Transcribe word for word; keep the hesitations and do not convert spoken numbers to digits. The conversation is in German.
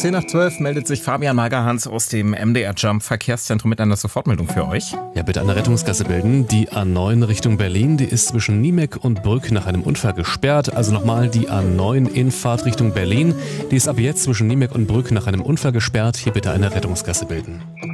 zehn nach zwölf meldet sich Fabian Magerhans aus dem M D R Jump Verkehrszentrum mit einer Sofortmeldung für euch. Ja, bitte eine Rettungsgasse bilden. Die A neun Richtung Berlin, die ist zwischen Niemek und Brück nach einem Unfall gesperrt. Also nochmal die A neun in Fahrt Richtung Berlin. Die ist ab jetzt zwischen Niemek und Brück nach einem Unfall gesperrt. Hier bitte eine Rettungsgasse bilden.